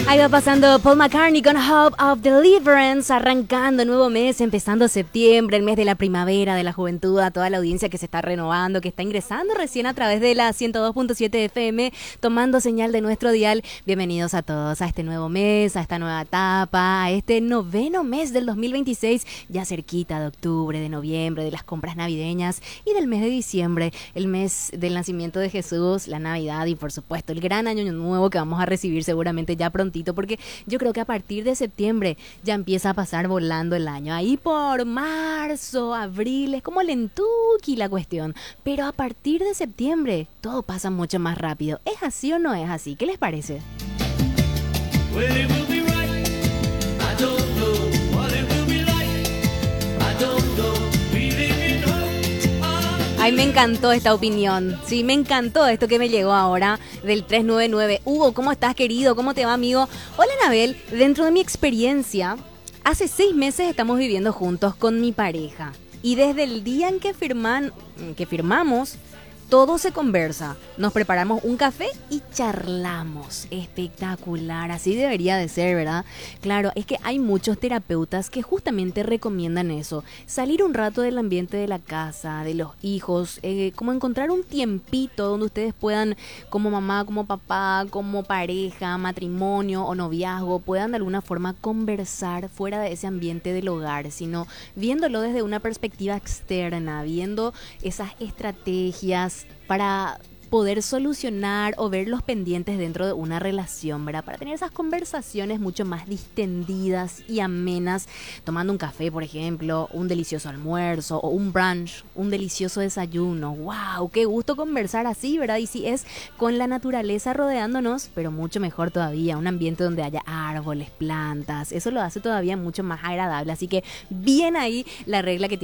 Ahí va pasando Paul McCartney con Hope of Deliverance, arrancando nuevo mes, empezando septiembre, el mes de la primavera, de la juventud, a toda la audiencia que se está renovando, que está ingresando recién a través de la 102.7 FM, tomando señal de nuestro dial. Bienvenidos a todos a este nuevo mes, a esta nueva etapa, a este noveno mes del 2026, ya cerquita de octubre, de noviembre, de las compras navideñas y del mes de diciembre, el mes del nacimiento de Jesús, la Navidad y por supuesto el gran año nuevo que vamos a recibir seguramente ya prontito, porque yo creo que a partir de septiembre ya empieza a pasar volando el año. Ahí por marzo, abril, es como lentuki la cuestión. Pero a partir de septiembre todo pasa mucho más rápido. ¿Es así o no es así? ¿Qué les parece? Ay, me encantó esta opinión. Sí, me encantó esto que me llegó ahora del 399. Hugo, ¿cómo estás, querido? ¿Cómo te va, amigo? Hola, Anabel. Dentro de mi experiencia, hace 6 meses estamos viviendo juntos con mi pareja. Y desde el día en que firmamos, todo se conversa. Nos preparamos un café y charlamos. Espectacular, así debería de ser, ¿verdad? Claro, es que hay muchos terapeutas que justamente recomiendan eso. Salir un rato del ambiente de la casa, de los hijos, como encontrar un tiempito donde ustedes puedan, como mamá, como papá, como pareja, matrimonio o noviazgo, puedan de alguna forma conversar fuera de ese ambiente del hogar, sino viéndolo desde una perspectiva externa, viendo esas estrategias para poder solucionar o ver los pendientes dentro de una relación, ¿verdad? Para tener esas conversaciones mucho más distendidas y amenas, tomando un café, por ejemplo, un delicioso almuerzo o un brunch, un delicioso desayuno. ¡Wow! ¡Qué gusto conversar así!, ¿verdad? Y si es con la naturaleza rodeándonos, pero mucho mejor todavía, un ambiente donde haya árboles, plantas, eso lo hace todavía mucho más agradable. Así que bien ahí la regla que